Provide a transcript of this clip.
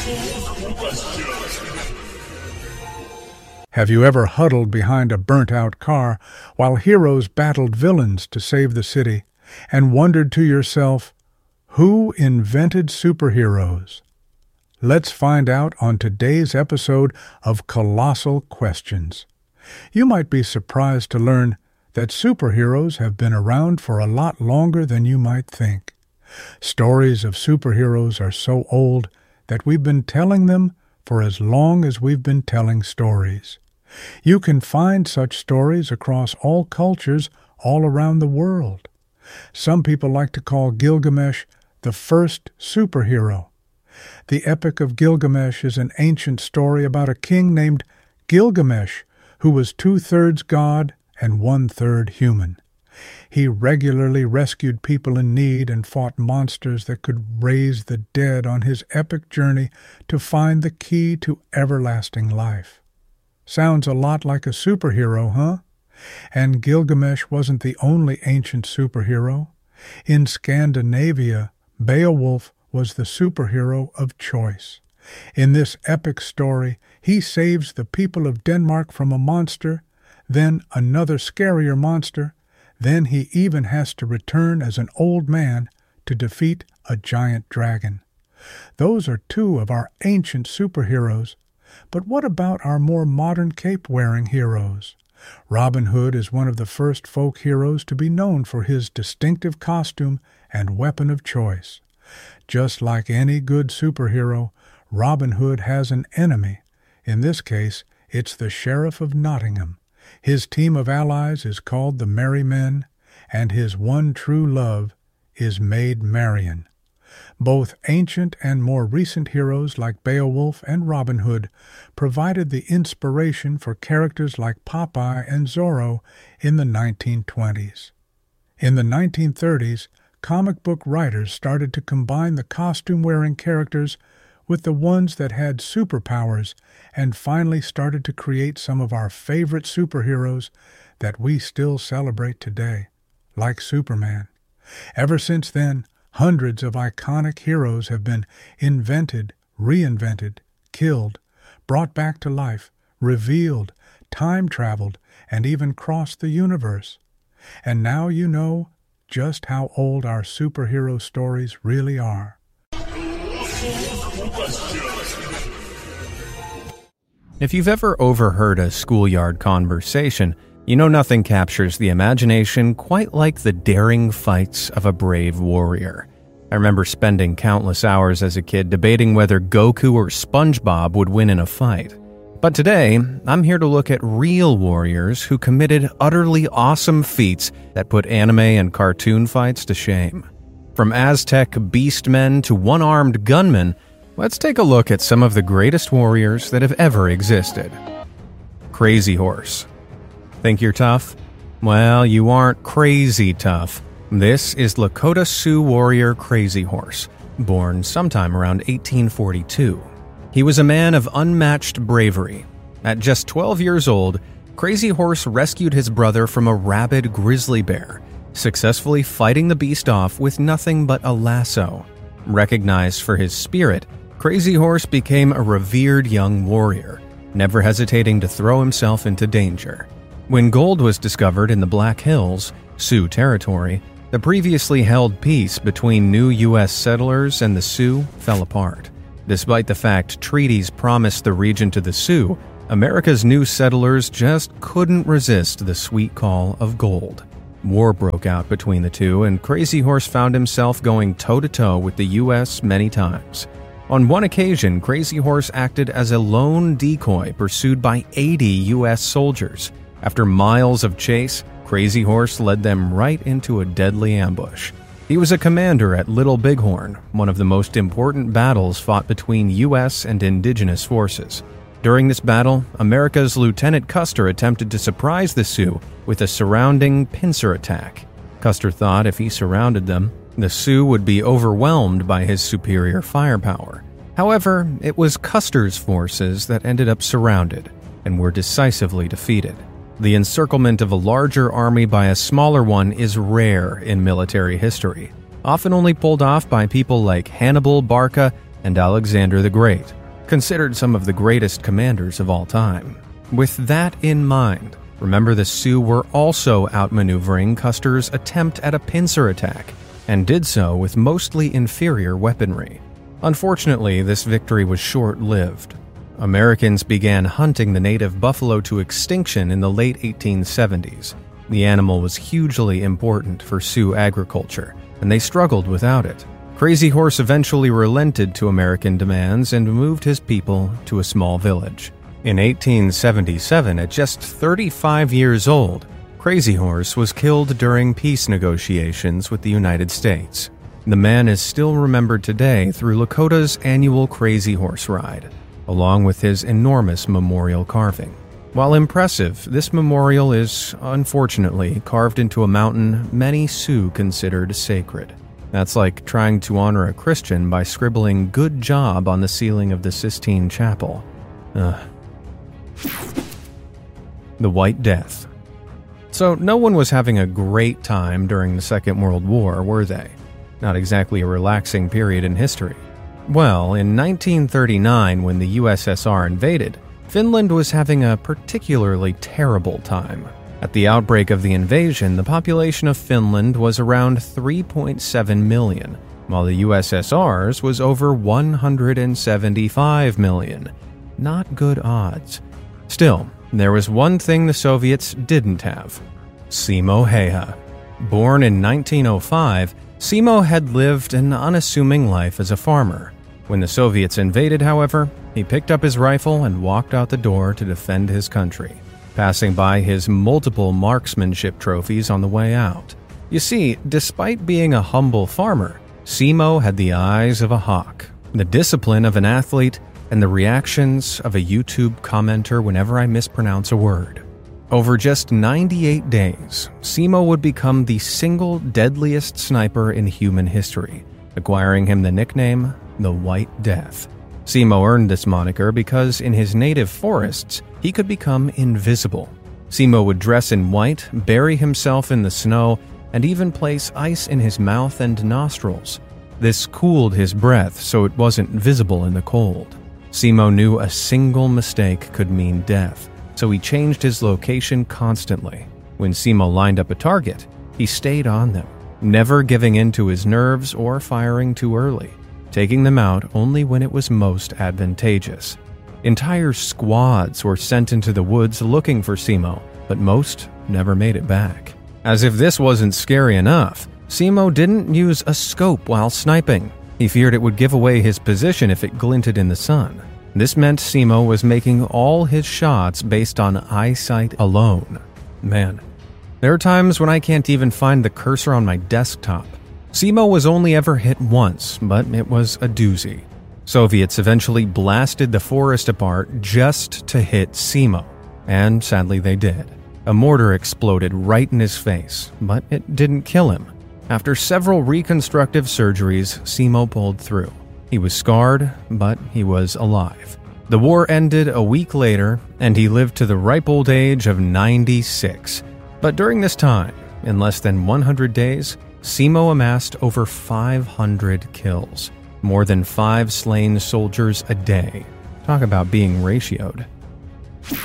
Have you ever huddled behind a burnt-out car while heroes battled villains to save the city and wondered to yourself, who invented superheroes? Let's find out on today's episode of Colossal Questions. You might be surprised to learn that superheroes have been around for a lot longer than you might think. Stories of superheroes are so old that we've been telling them for as long as we've been telling stories. You can find such stories across all cultures all around the world. Some people like to call Gilgamesh the first superhero. The Epic of Gilgamesh is an ancient story about a king named Gilgamesh who was 2/3 god and 1/3 human. He regularly rescued people in need and fought monsters that could raise the dead on his epic journey to find the key to everlasting life. Sounds a lot like a superhero, huh? And Gilgamesh wasn't the only ancient superhero. In Scandinavia, Beowulf was the superhero of choice. In this epic story, he saves the people of Denmark from a monster, then another scarier monster, then he even has to return as an old man to defeat a giant dragon. Those are two of our ancient superheroes. But what about our more modern cape-wearing heroes? Robin Hood is one of the first folk heroes to be known for his distinctive costume and weapon of choice. Just like any good superhero, Robin Hood has an enemy. In this case, it's the Sheriff of Nottingham. His team of allies is called the Merry Men, and his one true love is Maid Marian. Both ancient and more recent heroes like Beowulf and Robin Hood provided the inspiration for characters like Popeye and Zorro in the 1920s. In the 1930s, comic book writers started to combine the costume-wearing characters with the ones that had superpowers and finally started to create some of our favorite superheroes that we still celebrate today, like Superman. Ever since then, hundreds of iconic heroes have been invented, reinvented, killed, brought back to life, revealed, time-traveled, and even crossed the universe. And now you know just how old our superhero stories really are. If you've ever overheard a schoolyard conversation, you know nothing captures the imagination quite like the daring fights of a brave warrior. I remember spending countless hours as a kid debating whether Goku or SpongeBob would win in a fight. But today, I'm here to look at real warriors who committed utterly awesome feats that put anime and cartoon fights to shame. From Aztec beastmen to one-armed gunmen, let's take a look at some of the greatest warriors that have ever existed. Crazy Horse. Think you're tough? Well, you aren't crazy tough. This is Lakota Sioux warrior Crazy Horse, born sometime around 1842. He was a man of unmatched bravery. At just 12 years old, Crazy Horse rescued his brother from a rabid grizzly bear, successfully fighting the beast off with nothing but a lasso. Recognized for his spirit, Crazy Horse became a revered young warrior, never hesitating to throw himself into danger. When gold was discovered in the Black Hills, Sioux territory, the previously held peace between new U.S. settlers and the Sioux fell apart. Despite the fact treaties promised the region to the Sioux, America's new settlers just couldn't resist the sweet call of gold. War broke out between the two, and Crazy Horse found himself going toe-to-toe with the U.S. many times. On one occasion, Crazy Horse acted as a lone decoy pursued by 80 U.S. soldiers. After miles of chase, Crazy Horse led them right into a deadly ambush. He was a commander at Little Bighorn, one of the most important battles fought between U.S. and indigenous forces. During this battle, America's Lieutenant Custer attempted to surprise the Sioux with a surrounding pincer attack. Custer thought if he surrounded them, the Sioux would be overwhelmed by his superior firepower. However, it was Custer's forces that ended up surrounded and were decisively defeated. The encirclement of a larger army by a smaller one is rare in military history, often only pulled off by people like Hannibal Barca, and Alexander the Great, considered some of the greatest commanders of all time. With that in mind, remember the Sioux were also outmaneuvering Custer's attempt at a pincer attack, and did so with mostly inferior weaponry. Unfortunately, this victory was short-lived. Americans began hunting the native buffalo to extinction in the late 1870s. The animal was hugely important for Sioux agriculture, and they struggled without it. Crazy Horse eventually relented to American demands and moved his people to a small village. In 1877, at just 35 years old, Crazy Horse was killed during peace negotiations with the United States. The man is still remembered today through Lakota's annual Crazy Horse Ride, along with his enormous memorial carving. While impressive, this memorial is, unfortunately, carved into a mountain many Sioux considered sacred. That's like trying to honor a Christian by scribbling "good job" on the ceiling of the Sistine Chapel. The White Death. So no one was having a great time during the Second World War, were they? Not exactly a relaxing period in history. Well, in 1939, when the USSR invaded, Finland was having a particularly terrible time. At the outbreak of the invasion, the population of Finland was around 3.7 million, while the USSR's was over 175 million. Not good odds. Still, there was one thing the Soviets didn't have: Simo Häyhä. Born in 1905, Simo had lived an unassuming life as a farmer. When the Soviets invaded, however, he picked up his rifle and walked out the door to defend his country, passing by his multiple marksmanship trophies on the way out. You see, despite being a humble farmer, Simo had the eyes of a hawk, the discipline of an athlete, and the reactions of a YouTube commenter whenever I mispronounce a word. Over just 98 days, Simo would become the single deadliest sniper in human history, acquiring him the nickname the White Death. Simo earned this moniker because in his native forests, he could become invisible. Simo would dress in white, bury himself in the snow, and even place ice in his mouth and nostrils. This cooled his breath so it wasn't visible in the cold. Simo knew a single mistake could mean death, so he changed his location constantly. When Simo lined up a target, he stayed on them, never giving in to his nerves or firing too early, taking them out only when it was most advantageous. Entire squads were sent into the woods looking for Simo, but most never made it back. As if this wasn't scary enough, Simo didn't use a scope while sniping. He feared it would give away his position if it glinted in the sun. This meant Simo was making all his shots based on eyesight alone. Man, there are times when I can't even find the cursor on my desktop. Simo was only ever hit once, but it was a doozy. Soviets eventually blasted the forest apart just to hit Simo, and sadly they did. A mortar exploded right in his face, but it didn't kill him. After several reconstructive surgeries, Simo pulled through. He was scarred, but he was alive. The war ended a week later, and he lived to the ripe old age of 96. But during this time, in less than 100 days, Simo amassed over 500 kills, more than 5 slain soldiers a day. Talk about being ratioed.